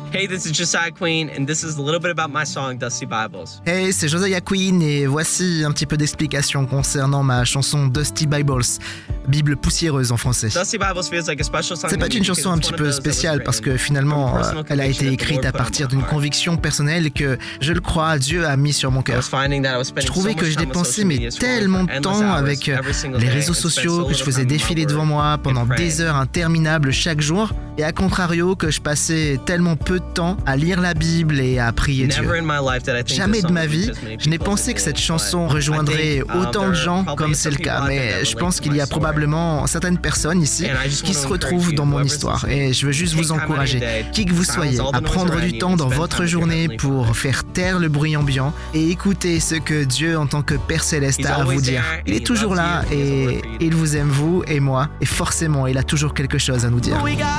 Hey, this is Josiah Queen, and this is a little bit about my song, Dusty Bibles. Hey, c'est Josiah Queen et voici un petit peu d'explications concernant ma chanson Dusty Bibles, Bible poussiéreuse en français. Dusty Bibles feels like a special song. C'est pas une chanson un petit peu spéciale parce que finalement, elle a été écrite à partir d'une conviction personnelle que, je le crois, Dieu a mis sur mon cœur. Je trouvais que je dépensais tellement de temps avec les réseaux sociaux, que je faisais défiler devant moi pendant des heures interminables chaque jour, et à contrario que je passais tellement peu de temps à lire la Bible et à prier Dieu. Jamais de ma vie, je n'ai pensé que cette chanson rejoindrait autant de gens comme c'est le cas, mais je pense qu'il y a probablement certaines personnes ici qui se retrouvent dans mon histoire, et je veux juste vous encourager, qui que vous soyez, à prendre du temps dans votre journée pour faire taire le bruit ambiant et écouter ce que Dieu en tant que Père Céleste a à vous dire. Il est toujours là et il vous aime vous et moi, et forcément il a toujours quelque chose à nous dire.